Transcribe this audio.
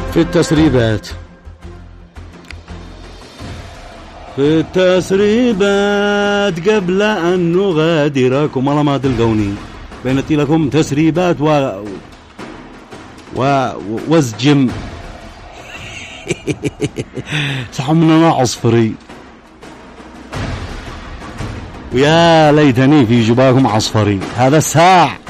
في التسريبات قبل أن نغادركم، والله ما تلقوني بينتي لكم تسريبات وازجم. صحمنا عصفري، ويا ليتني في جباكم عصفري. هذا الساع